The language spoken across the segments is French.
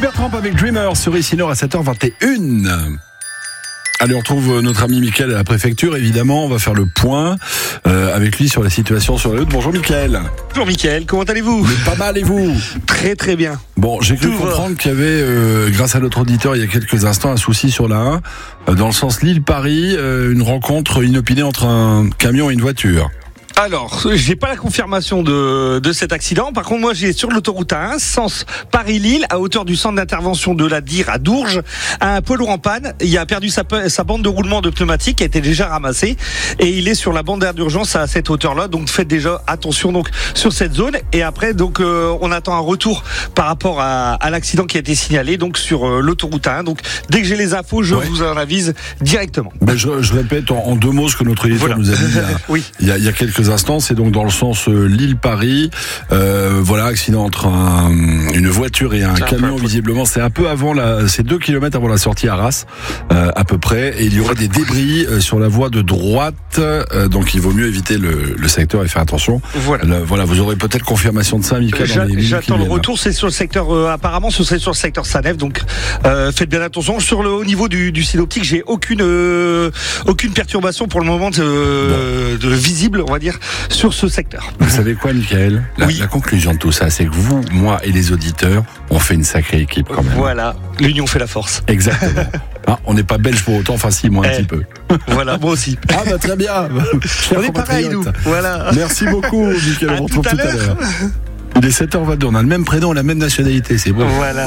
Supertramp avec Dreamer sur ici Nord à 7h21. Allez, on retrouve notre ami Mickaël à la préfecture, évidemment. On va faire le point avec lui sur la situation sur la route. Bonjour Mickaël. Bonjour Mickaël, comment allez-vous ? Mais pas mal, et vous ? Très très bien. Bon, j'ai cru comprendre qu'il y avait, grâce à notre auditeur il y a quelques instants, un souci sur la 1, dans le sens Lille-Paris, une rencontre inopinée entre un camion et une voiture. Alors, j'ai pas la confirmation de cet accident. Par contre, moi, j'ai sur l'autoroute A1, sens Paris-Lille, à hauteur du centre d'intervention de la DIR à Dourges, un poids lourd en panne. Il a perdu sa bande de roulement de pneumatique, qui a été déjà ramassée, et il est sur la bande d'air d'urgence à cette hauteur-là. Donc, faites déjà attention donc sur cette zone. Et après, donc, on attend un retour par rapport à l'accident qui a été signalé donc sur l'autoroute A1. Donc, dès que j'ai les infos, je vous en avise directement. Ben, je répète en deux mots ce que notre éditeur nous a dit il y a quelques instants. C'est donc dans le sens Lille-Paris. Voilà, accident entre une voiture et un camion. Visiblement, c'est un peu avant c'est 2 km avant la sortie à Arras, à peu près. Et il y aura des débris sur la voie de droite. Donc, il vaut mieux éviter le secteur et faire attention. Voilà, vous aurez peut-être confirmation de ça, Mickaël. J'attends le retour. C'est sur le secteur. Apparemment, ce serait sur le secteur Sanef. Donc, faites bien attention. Au niveau du synoptique, j'ai aucune perturbation pour le moment de visible, on va dire, sur ce secteur. Vous savez quoi, Mickaël ? La conclusion de tout ça, c'est que vous, moi et les auditeurs, on fait une sacrée équipe quand même. Voilà, l'union fait la force. Exactement. On n'est pas belge pour autant, enfin si, moi un petit peu. Voilà, moi aussi. Ah bah très bien. On est pareil, nous. Voilà. Merci beaucoup, Mickaël. On retrouve tout à l'heure. Il est 7h22, on a le même prénom, la même nationalité, c'est bon. Voilà.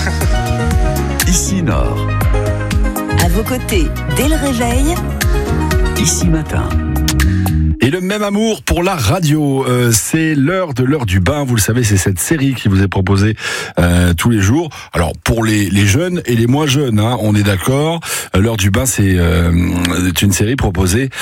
Ici Nord. À vos côtés, dès le réveil. Ici Matin. Et le même amour pour la radio, c'est l'heure du bain. Vous le savez, c'est cette série qui vous est proposée tous les jours. Alors pour les jeunes et les moins jeunes, on est d'accord. L'heure du bain, c'est une série proposée